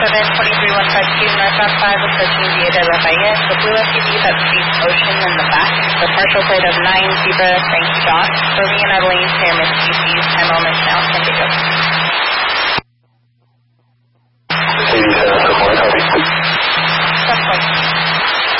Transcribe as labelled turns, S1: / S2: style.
S1: 723-152 northbound 5 approaching Via de Lafayette. The blue SUV that speeds Ocean in the back. The partial plate of 9 Zebra St. John. Rosie and Adeline near Miss Casey's. Time moments now. San Diego.